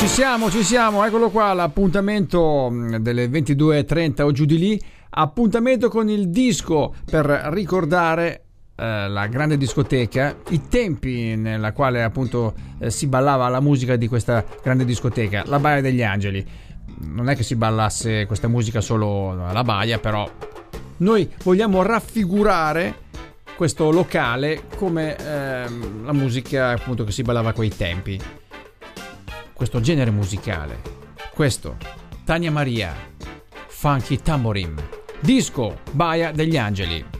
Ci siamo, eccolo qua l'appuntamento delle 22:30 o giù di lì, appuntamento con il disco per ricordare la grande discoteca, i tempi nella quale appunto si ballava la musica di questa grande discoteca, la Baia degli Angeli. Non è che si ballasse questa musica solo alla Baia, però noi vogliamo raffigurare questo locale come la musica appunto che si ballava a quei tempi. Questo genere musicale, questo Tania Maria, Funky Tamborim, disco Baia degli Angeli.